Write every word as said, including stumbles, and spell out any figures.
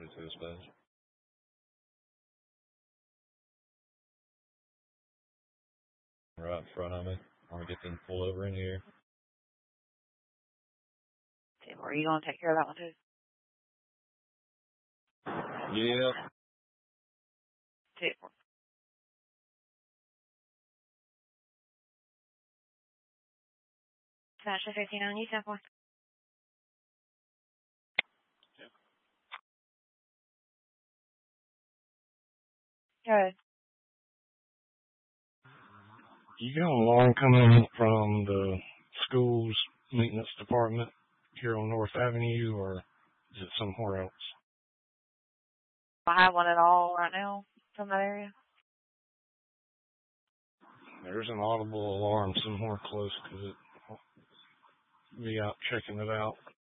forty-two space. Right in front of me. I'm gonna get them to pull over in here. Tim, are you gonna take care of that one too? Yeah. Tim. Sasha fifty-nine, you ten point. Good. You got an alarm coming from the school's maintenance department here on North Avenue, or is it somewhere else? I have one at all right now from that area. There's an audible alarm somewhere close to it. I'll be out checking it out.